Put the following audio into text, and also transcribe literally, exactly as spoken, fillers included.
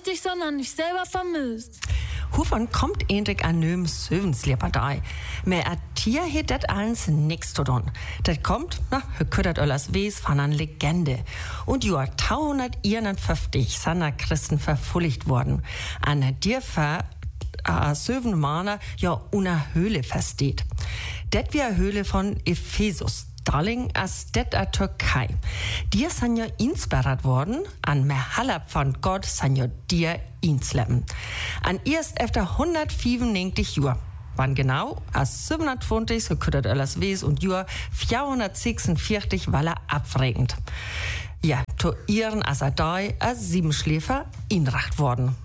dich, sondern dich selber vermisst. Huvon kommt endlich an nöm Sövenslieperdei. Mehr a Tier het dat allens nix zu tun. Dat kommt, na, he küttert öllers Wes von an Legende. Und joa zweihunderteinundfünfzig sind a Christen verfulligt worden. An dir ver a Söven Mana ja una Höhle versteht. Det wie a Höhle von Ephesus. Darling as det a Türkei. Dir san ja inspirat worden, an mehr Halab von Gott san ja dir insleppen. An erst efter hundertfünfundneunzig Jür. Wann genau? As siebenhundertzwanzig, so küttert alles Wes und Jür vierhundertsechsundvierzig, weil er abregend. Ja, to ihren as a dei a Siebenschläfer inracht worden.